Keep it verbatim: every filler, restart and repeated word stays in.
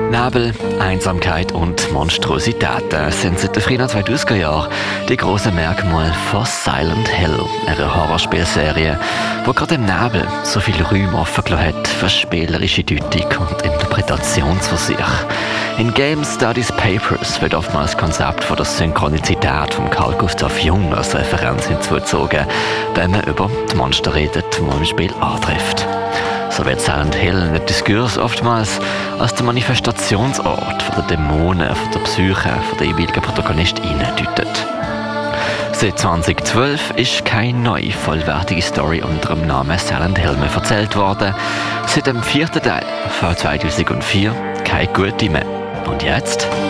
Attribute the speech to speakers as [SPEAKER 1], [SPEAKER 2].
[SPEAKER 1] Nebel, Einsamkeit und Monstrositäten sind seit den frühen zweitausender Jahren die grossen Merkmale von Silent Hill, einer Horrorspielserie, die gerade im Nebel so viel Räume offen gelassen hat für spielerische Deutung und Interpretationsversuche. In Game Studies Papers wird oftmals das Konzept von der Synchronizität von Carl Gustav Jung als Referenz hinzugezogen, wenn man über die Monster redet, die man im Spiel antrifft. So wird Silent Hill in der Diskurs oftmals als der Manifestationsort von den Dämonen, von der Psyche, von der jeweiligen ProtagonistInnen deutet. Seit zweitausendzwölf ist keine neue, vollwertige Story unter dem Namen Silent Hill mehr erzählt worden. Seit dem vierten Teil von zweitausendvier keine gute mehr. Und jetzt?